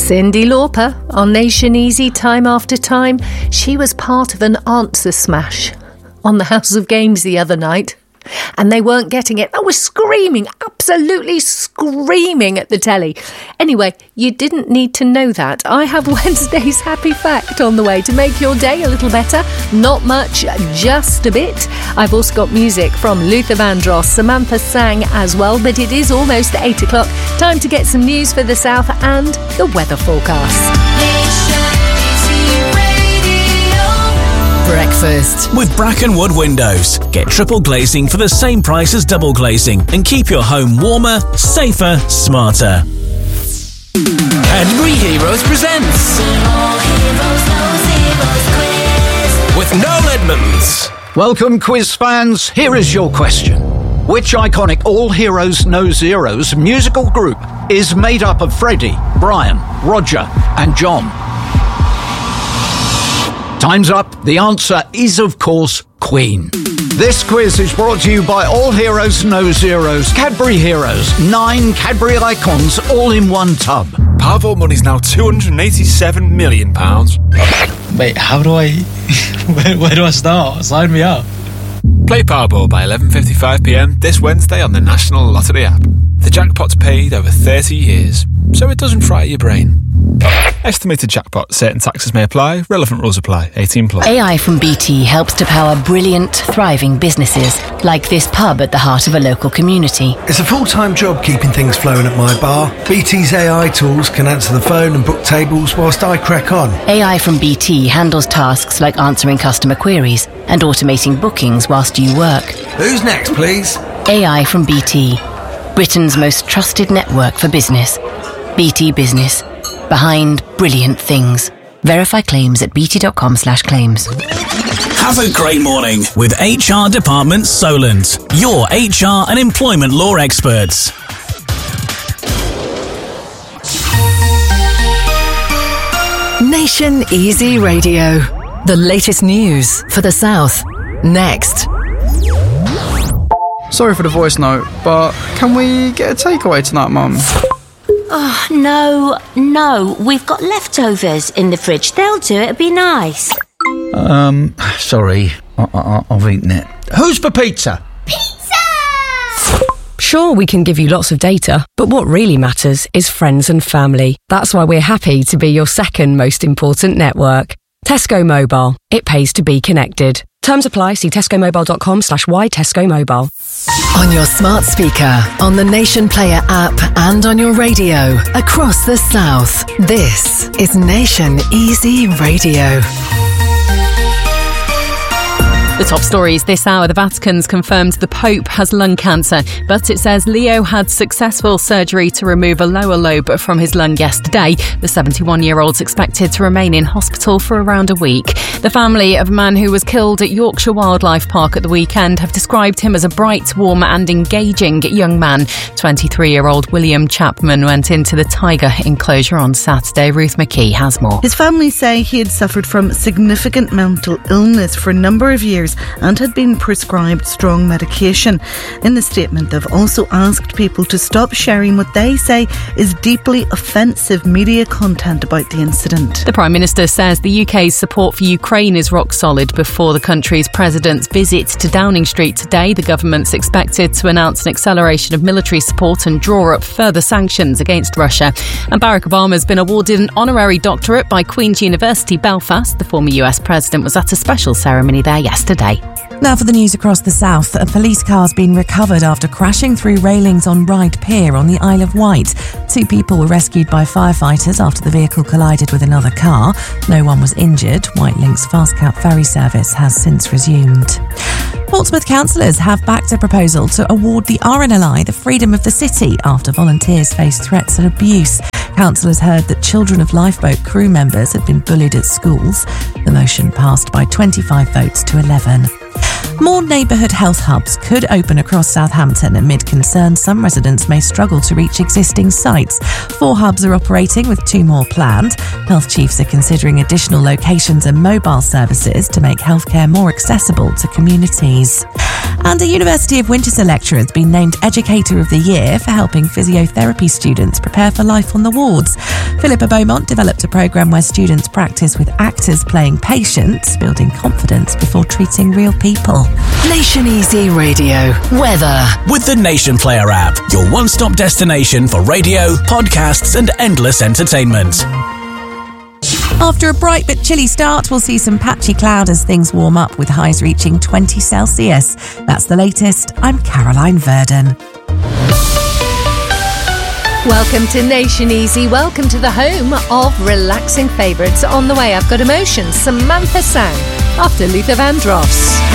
Cyndi Lauper on Nation Easy time after time. She was part of an answer smash on the House of Games the other night, and they weren't getting it. I was screaming, absolutely screaming at the telly. Anyway, you didn't need to know that. I have Wednesday's Happy Fact on the way to make your day a little better. Not much, just a bit. I've also got music from Luther Vandross, Samantha Sang as well, but it is almost 8 o'clock. Time to get some news for the south and the weather forecast. Breakfast with Brackenwood Windows. Get triple glazing for the same price as double glazing and keep your home warmer, safer, smarter. Cadbury Heroes presents with Noel Edmonds. Welcome, quiz fans. Here is your question. Which iconic All Heroes No Zeros musical group is made up of Freddie, Brian, Roger and John? Time's up. The answer is, of course, Queen. This quiz is brought to you by All Heroes No Zeros. Cadbury Heroes. 9 Cadbury icons all in one tub. Powerball money's now £287 million. Wait, how do I... where do I start? Sign me up. Play Powerball by 11:55pm this Wednesday on the National Lottery app. The jackpot's paid over 30 years, so it doesn't fry your brain. Estimated jackpot. Certain taxes may apply. Relevant rules apply. 18+. AI from BT helps to power brilliant, thriving businesses, like this pub at the heart of a local community. It's a full-time job keeping things flowing at my bar. BT's AI tools can answer the phone and book tables whilst I crack on. AI from BT handles tasks like answering customer queries and automating bookings whilst you work. Who's next, please? AI from BT, Britain's most trusted network for business. BT Business. Behind brilliant things. Verify claims at bt.com/claims. Have a great morning with HR Department Solent, your HR and employment law experts. Nation Easy Radio. The latest news for the south. Next. Sorry for the voice note, but can we get a takeaway tonight, Mum? Oh, no. We've got leftovers in the fridge. They'll do it. It'd be nice. Sorry. I've eaten it. Who's for pizza? Pizza! Sure, we can give you lots of data, but what really matters is friends and family. That's why we're happy to be your second most important network. Tesco Mobile. It pays to be connected. Terms apply. See tescomobile.com/why Tesco Mobile. On your smart speaker, on the Nation Player app and on your radio across the south. This is Nation Easy Radio. The top stories this hour. The Vatican's confirmed the Pope has lung cancer, but it says Leo had successful surgery to remove a lower lobe from his lung yesterday. The 71-year-old's expected to remain in hospital for around a week. The family of a man who was killed at Yorkshire Wildlife Park at the weekend have described him as a bright, warm and engaging young man. 23-year-old William Chapman went into the tiger enclosure on Saturday. Ruth McKee has more. His family say he had suffered from significant mental illness for a number of years and had been prescribed strong medication. In the statement, they've also asked people to stop sharing what they say is deeply offensive media content about the incident. The Prime Minister says the UK's support for Ukraine is rock solid before the country's president's visit to Downing Street today. The government's expected to announce an acceleration of military support and draw up further sanctions against Russia. And Barack Obama's been awarded an honorary doctorate by Queen's University Belfast. The former US president was at a special ceremony there yesterday. Now for the news across the south. A police car's been recovered after crashing through railings on Ryde Pier on the Isle of Wight. 2 people were rescued by firefighters after the vehicle collided with another car. No one was injured. Whitelink's Fastcap ferry service has since resumed. Portsmouth councillors have backed a proposal to award the RNLI the freedom of the city after volunteers faced threats and abuse. Councillors heard that children of lifeboat crew members had been bullied at schools. The motion passed by 25 votes to 11. More neighbourhood health hubs could open across Southampton amid concern some residents may struggle to reach existing sites. 4 hubs are operating with 2 more planned. Health chiefs are considering additional locations and mobile services to make healthcare more accessible to communities. And a University of Winchester lecturer has been named Educator of the Year for helping physiotherapy students prepare for life on the wards. Philippa Beaumont developed a programme where students practice with actors playing patients, building confidence before treating real people. Nation Easy Radio. Weather. With the Nation Player app, your one-stop destination for radio, podcasts and endless entertainment. After a bright but chilly start, we'll see some patchy cloud as things warm up with highs reaching 20 Celsius. That's the latest. I'm Caroline Verdon. Welcome to Nation Easy. Welcome to the home of relaxing favourites. On the way, I've got Emotions, Samantha Sang, after Luther Vandross.